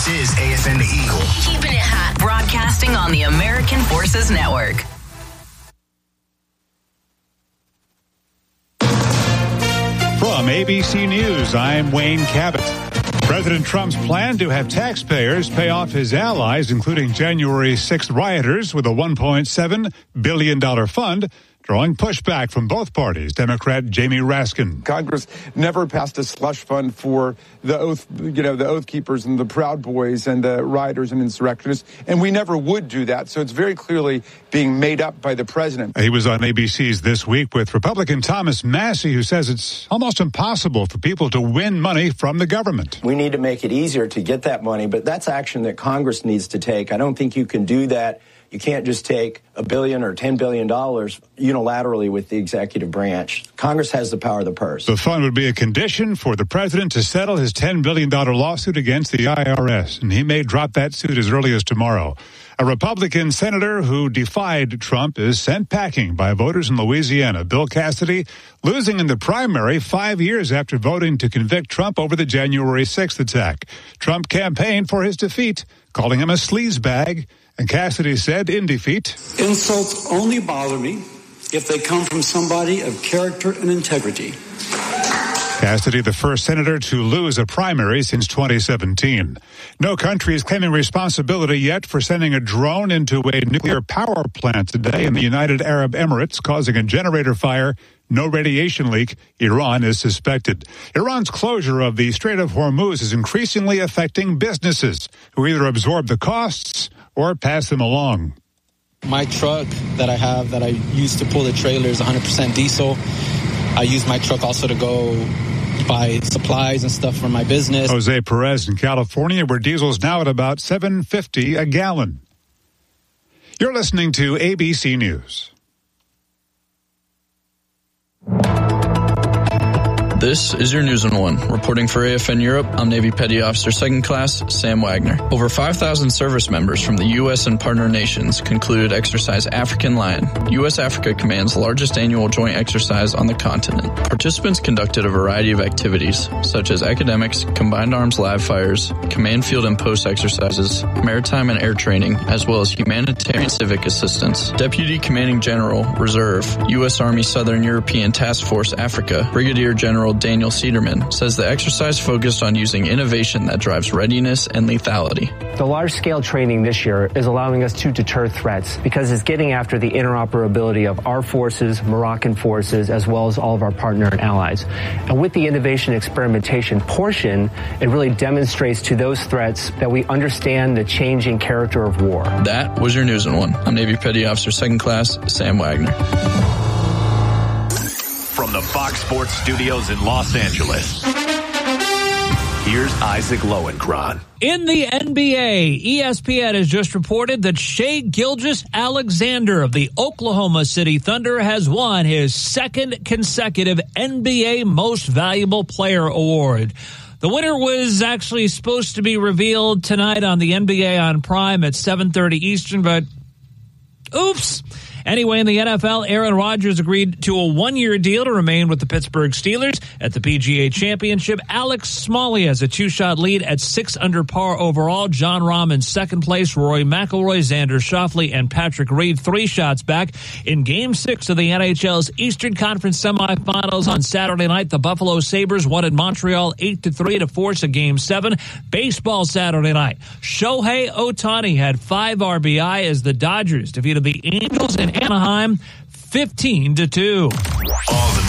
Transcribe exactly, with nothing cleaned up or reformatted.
This is A F N The Eagle. Keeping it hot. Broadcasting on the American Forces Network. From A B C News, I'm Wayne Cabot. President Trump's plan to have taxpayers pay off his allies, including January sixth rioters, with a one point seven billion dollars fund, drawing pushback from both parties. Democrat Jamie Raskin. Congress never passed a slush fund for the oath, you know, the Oath Keepers and the Proud Boys and the rioters and insurrectionists, and we never would do that. So it's very clearly being made up by the president. He was on A B C's This Week with Republican Thomas Massie, who says it's almost impossible for people to win money from the government. We need to make it easier to get that money, but that's action that Congress needs to take. I don't think you can do that. You can't just take a billion or ten billion dollars unilaterally with the executive branch. Congress has the power of the purse. The fund would be a condition for the president to settle his ten billion dollars lawsuit against the I R S, and he may drop that suit as early as tomorrow. A Republican senator who defied Trump is sent packing by voters in Louisiana. Bill Cassidy losing in the primary five years after voting to convict Trump over the January sixth attack. Trump campaigned for his defeat, calling him a sleazebag. And Cassidy said in defeat, "Insults only bother me if they come from somebody of character and integrity." Cassidy, the first senator to lose a primary since twenty seventeen. No country is claiming responsibility yet for sending a drone into a nuclear power plant today in the United Arab Emirates, causing a generator fire. No radiation leak. Iran is suspected. Iran's closure of the Strait of Hormuz is increasingly affecting businesses who either absorb the costs or pass them along. My truck that I have that I use to pull the trailer is one hundred percent diesel. I use my truck also to go buy supplies and stuff for my business. Jose Perez in California, where diesel's now at about seven fifty a gallon. You're listening to A B C News. This is your News in One. Reporting for A F N Europe, I'm Navy Petty Officer Second Class Sam Wagner. Over five thousand service members from the U S and partner nations concluded Exercise African Lion, U S Africa Command's largest annual joint exercise on the continent. Participants conducted a variety of activities, such as academics, combined arms live fires, command field and post exercises, maritime and air training, as well as humanitarian civic assistance. Deputy Commanding General, Reserve, U S Army Southern European Task Force Africa, Brigadier General Daniel Cederman, says the exercise focused on using innovation that drives readiness and lethality. The large-scale training this year is allowing us to deter threats because it's getting after the interoperability of our forces, Moroccan forces, as well as all of our partner and allies. And with the innovation experimentation portion, it really demonstrates to those threats that we understand the changing character of war. That was your News in One. I'm Navy Petty Officer Second Class Sam Wagner. From the Fox Sports Studios in Los Angeles, here's Isaac Lowenkron. In the N B A, E S P N has just reported that Shai Gilgeous-Alexander of the Oklahoma City Thunder has won his second consecutive N B A Most Valuable Player award. The winner was actually supposed to be revealed tonight on the N B A on Prime at seven thirty Eastern, but oops. Anyway, in the N F L, Aaron Rodgers agreed to a one-year deal to remain with the Pittsburgh Steelers. At the P G A Championship, Alex Smalley has a two-shot lead at six under par overall. John Rahm in second place, Rory McIlroy, Xander Schauffele, and Patrick Reed three shots back. In Game six of the N H L's Eastern Conference semifinals on Saturday night, the Buffalo Sabres won at Montreal eight to three to force a Game seven. Baseball Saturday night, Shohei Ohtani had five R B I as the Dodgers defeated the Angels in Anaheim fifteen to two. All the